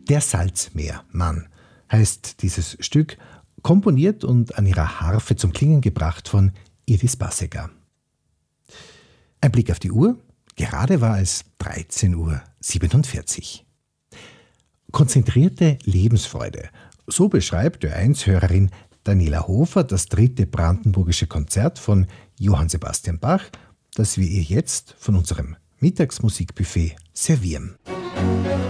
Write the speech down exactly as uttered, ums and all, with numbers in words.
Der Salzmeermann heißt dieses Stück, komponiert und an ihrer Harfe zum Klingen gebracht von Iris Basecker. Ein Blick auf die Uhr. Gerade war es dreizehn Uhr siebenundvierzig. Konzentrierte Lebensfreude. So beschreibt Ö eins Hörerin Daniela Hofer das dritte brandenburgische Konzert von Johann Sebastian Bach, das wir ihr jetzt von unserem Mittagsmusikbuffet servieren.